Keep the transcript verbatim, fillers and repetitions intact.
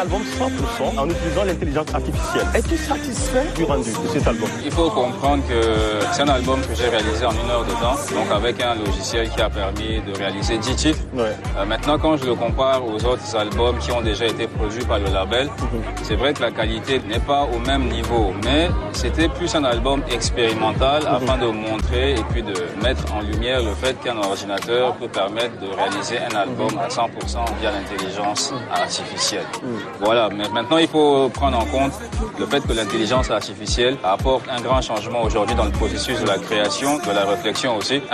album cent pour cent en utilisant l'intelligence artificielle. Es-tu satisfait du rendu de cet album? Il faut comprendre que c'est un album que j'ai réalisé en une heure de temps, donc avec un logiciel qui a permis de réaliser dix titres. Ouais. Euh, maintenant, quand je le compare aux autres albums qui ont déjà été produits par le label, mm-hmm. c'est vrai que la qualité n'est pas au même niveau, mais c'était plus un album expérimental mm-hmm. afin de montrer et puis de mettre en lumière le fait qu'un ordinateur peut permettre de réaliser un album mm-hmm. à cent pour cent via l'intelligence mm-hmm. artificielle. Mm-hmm. Voilà, mais maintenant il faut prendre en compte le fait que l'intelligence artificielle apporte un grand changement aujourd'hui dans le processus de la création, de la réflexion aussi.